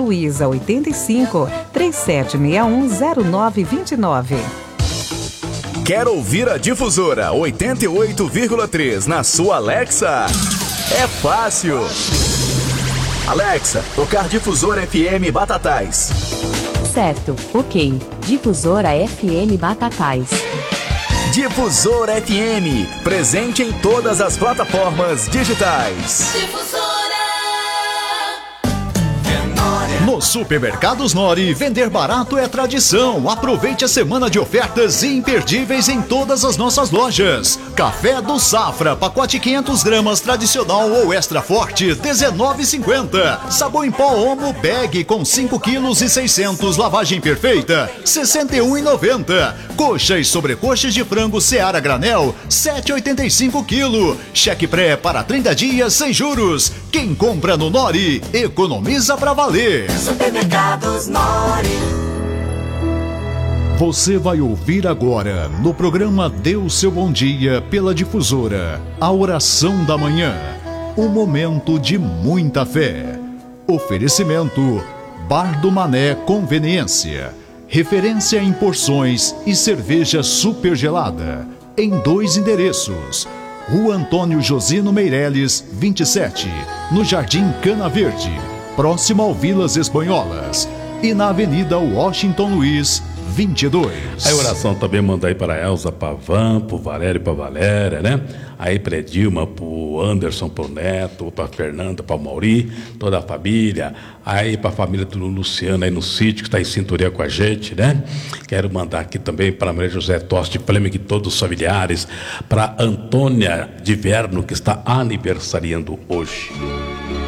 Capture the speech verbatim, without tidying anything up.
Luiza, oitenta e cinco, trinta e sete sessenta e um, zero nove vinte e nove. Quer ouvir a Difusora oitenta e oito vírgula três na sua Alexa? É fácil. Alexa, tocar Difusora F M Batatais. Certo, ok. Difusora F M Batatais. Difusora F M, presente em todas as plataformas digitais. Difusora. No Supermercados Nori, vender barato é tradição. Aproveite a semana de ofertas imperdíveis em todas as nossas lojas. Café do Safra, pacote quinhentas gramas tradicional ou extra forte, dezenove reais e cinquenta centavos. Sabão em pó Omo Bag com cinco quilos e seiscentos, lavagem perfeita, sessenta e um reais e noventa centavos. Coxa e sobrecoxas de frango Seara Granel, sete reais e oitenta e cinco centavos quilo. Cheque pré para trinta dias sem juros. Quem compra no Nori, economiza pra valer. Supermercados Nori. Você vai ouvir agora, no programa Dê o Seu Bom Dia pela Difusora, a oração da manhã, um momento de muita fé. Oferecimento Bar do Mané Conveniência, referência em porções e cerveja super gelada, em dois endereços. Rua Antônio Josino Meireles, vinte e sete, no Jardim Cana Verde, próximo ao Vilas Espanholas, e na Avenida Washington Luiz, vinte e dois. A oração também manda aí para Elza Pavan, pro Valério e pra Valéria, né? Aí pra Edilma, pro Anderson, pro Neto, pra Fernanda, pra Mauri, toda a família. Aí pra família do Luciano aí no sítio, que está em sintonia com a gente, né? Quero mandar aqui também para Maria José Toste Fleming e todos os familiares, para Antônia de Verno, que está aniversariando hoje.